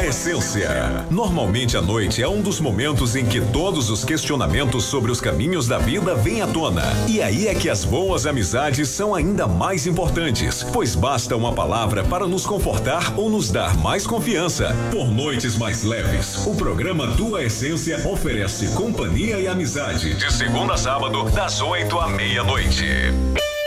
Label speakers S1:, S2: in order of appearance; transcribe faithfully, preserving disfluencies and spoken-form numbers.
S1: Essência. Normalmente a noite é um dos momentos em que todos os questionamentos sobre os caminhos da vida vêm à tona. E aí é que as boas amizades são ainda mais importantes, pois basta uma palavra para nos confortar ou nos dar mais confiança. Por noites mais leves, o programa Tua Essência oferece companhia e amizade de segunda a sábado, das oito à meia-noite.